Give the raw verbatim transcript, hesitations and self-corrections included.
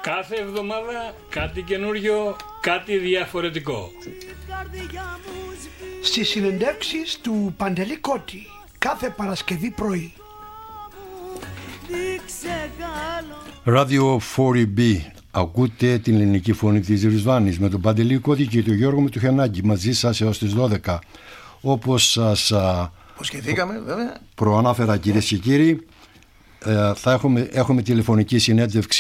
Κάθε εβδομάδα κάτι καινούριο, κάτι διαφορετικό. Στις συνεντεύξεις του Παντελή Κώτη, κάθε Παρασκευή πρωί. Radio φορ μπι. Ακούτε την ελληνική φωνή της Ρισβάνης με τον Παντελή Κώτη και τον Γιώργο Μητουχιανάκη μαζί σας έως τις δώδεκα. Όπως σας υποσχεθήκαμε, βέβαια. προανάφερα, κυρίες και κύριοι, θα έχουμε, έχουμε τηλεφωνική συνέντευξη